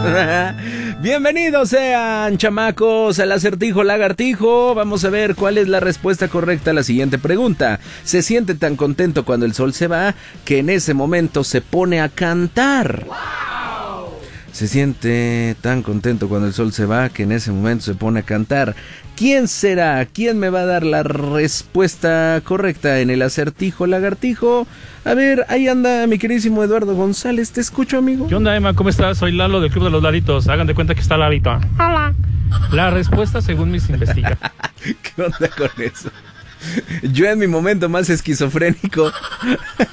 Bienvenidos sean, chamacos, al acertijo lagartijo. Vamos a ver cuál es la respuesta correcta a la siguiente pregunta. Se siente tan contento cuando el sol se va que en ese momento se pone a cantar. Se siente tan contento cuando el sol se va que en ese momento se pone a cantar. ¿Quién será? ¿Quién me va a dar la respuesta correcta en el acertijo lagartijo? A ver, ahí anda mi queridísimo Eduardo González. Te escucho, amigo. ¿Qué onda, Emma? ¿Cómo estás? Soy Lalo del Club de los Lalitos. Hagan de cuenta que está Lalito. Hola. La respuesta según mis investigaciones. ¿Qué onda con eso? Yo en mi momento más esquizofrénico